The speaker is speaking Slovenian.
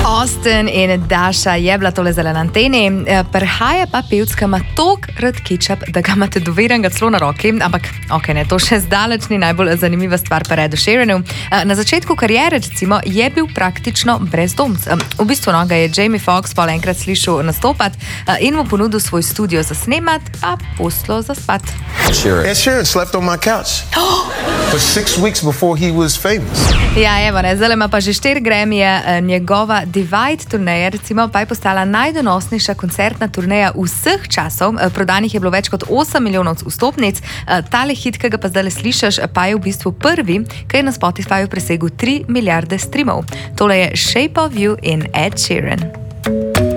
Austin in Dasha je bila tole zelo na anteni. Prihaja pa pevc, ki ima toliko rad kečap, da ga imate doverenega celo na roki. Ampak, ne, to še zdaleč ni najbolj zanimiva stvar pri Edu Sheeranu. Na začetku kariere, recimo, je bil praktično brezdomc. V bistvu ga je Jamie Foxx pol enkrat slišal nastopati in mu ponudil svoj studio za snemat, a poslo za spat. Ed Sheeran slept on my couch for 6 weeks before he was famous. Ja, evo, zdaj ima pa že 4 Grammyje, njegova Divide turneja, recimo, pa je postala najdonosnejša koncertna turneja vseh časov. Prodanih je bilo več kot 8 milijonov vstopnic. Tale hit, ki ga pa zdaj slišiš, pa je v bistvu prvi, ki je na Spotifyju presegel 3 milijarde streamov. Tole je Shape of You in Ed Sheeran.